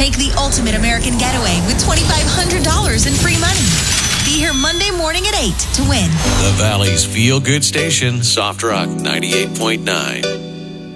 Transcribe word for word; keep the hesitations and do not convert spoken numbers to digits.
Take the ultimate American getaway with twenty-five hundred dollars in free money. Be here Monday morning at eight to win. The Valley's feel-good station, Soft Rock ninety-eight point nine.